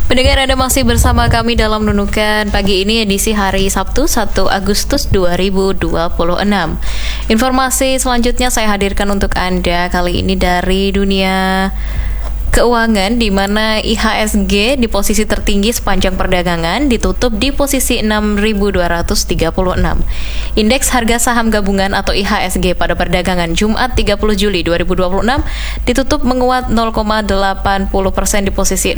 Pendengar, Anda masih bersama kami dalam Nunukan pagi ini edisi hari Sabtu 1 Agustus 2026. Informasi selanjutnya saya hadirkan untuk Anda kali ini dari dunia keuangan, di mana IHSG di posisi tertinggi sepanjang perdagangan ditutup di posisi 6.236. Indeks harga saham gabungan atau IHSG pada perdagangan Jumat 30 Juli 2026 ditutup menguat 0,80% di posisi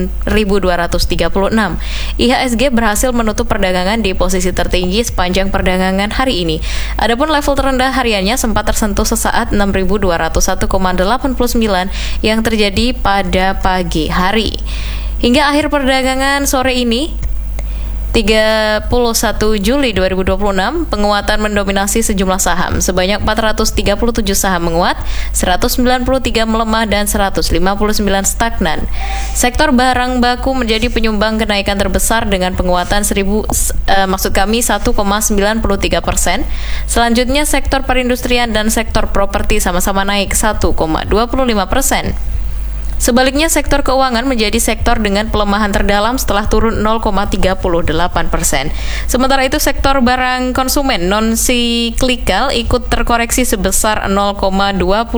6.236. IHSG berhasil menutup perdagangan di posisi tertinggi sepanjang perdagangan hari ini. Adapun level terendah hariannya sempat tersentuh sesaat 6.201,89 yang terjadi pada pagi hari. Hingga akhir perdagangan sore ini 31 Juli 2026, penguatan mendominasi sejumlah saham. Sebanyak 437 saham menguat, 193 melemah, dan 159 stagnan. Sektor barang baku menjadi penyumbang kenaikan terbesar dengan penguatan 1,93%. Selanjutnya sektor perindustrian dan sektor properti sama-sama naik 1,25%. Sebaliknya, sektor keuangan menjadi sektor dengan pelemahan terdalam setelah turun 0,38%. Sementara itu, sektor barang konsumen non-siklikal ikut terkoreksi sebesar 0,29%.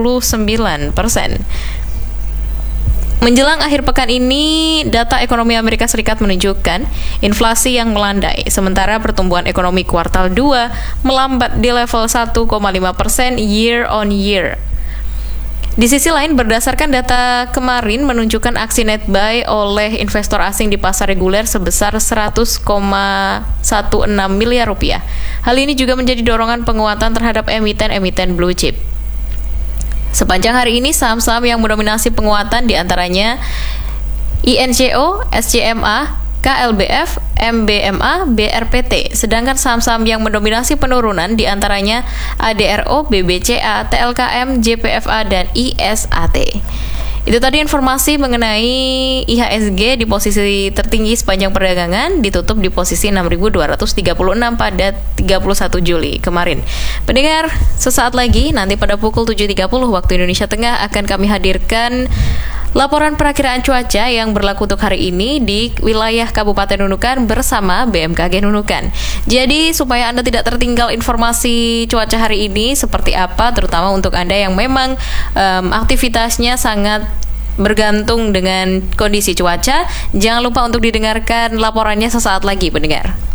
Menjelang akhir pekan ini, data ekonomi Amerika Serikat menunjukkan inflasi yang melandai, sementara pertumbuhan ekonomi kuartal 2 melambat di level 1,5% year on year. Di sisi lain, berdasarkan data kemarin menunjukkan aksi net buy oleh investor asing di pasar reguler sebesar 100,16 miliar rupiah. Hal ini juga menjadi dorongan penguatan terhadap emiten-emiten blue chip. Sepanjang hari ini, saham-saham yang mendominasi penguatan diantaranya INCO, SCMA, KLBF, MBMA, BRPT. Sedangkan saham-saham yang mendominasi penurunan diantaranya ADRO, BBCA, TLKM, JPFA, dan ISAT. Itu tadi informasi mengenai IHSG di posisi tertinggi sepanjang perdagangan, ditutup di posisi 6.236 pada 31 Juli kemarin. Pendengar, sesaat lagi nanti pada pukul 7.30 waktu Indonesia Tengah akan kami hadirkan laporan perakiraan cuaca yang berlaku untuk hari ini di wilayah Kabupaten Nunukan bersama BMKG Nunukan. Jadi supaya Anda tidak tertinggal informasi cuaca hari ini seperti apa, terutama untuk Anda yang memang aktivitasnya sangat bergantung dengan kondisi cuaca, jangan lupa untuk didengarkan laporannya sesaat lagi, pendengar.